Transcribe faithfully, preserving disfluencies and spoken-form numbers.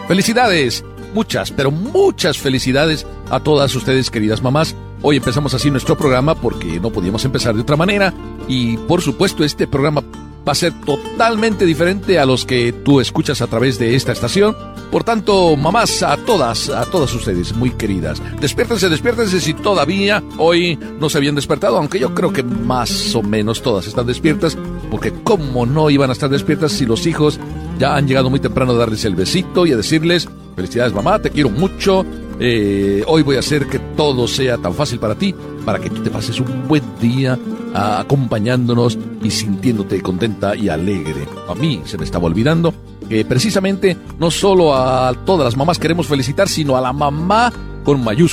Felicidades, muchas, pero muchas felicidades a todas ustedes, queridas mamás. Hoy empezamos así nuestro programa porque no podíamos empezar de otra manera. Y por supuesto este programa va a ser totalmente diferente a los que tú escuchas a través de esta estación. Por tanto, mamás, a todas, a todas ustedes, muy queridas, despiértense, despiértense si todavía hoy no se habían despertado, aunque yo creo que más o menos todas están despiertas, porque cómo no iban a estar despiertas si los hijos ya han llegado muy temprano a darles el besito y a decirles, felicidades mamá, te quiero mucho, eh, hoy voy a hacer que todo sea tan fácil para ti, para que tú te pases un buen día a, acompañándonos y sintiéndote contenta y alegre. A mí se me estaba olvidando que precisamente no solo a todas las mamás queremos felicitar, sino a la mamá con mayúsculas.